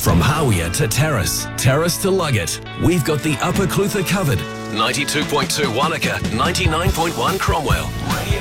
From Hawea to Terrace, Terrace to Luggett, we've got the Upper Clutha covered. 92.2 Wanaka, 99.1 Cromwell. Radio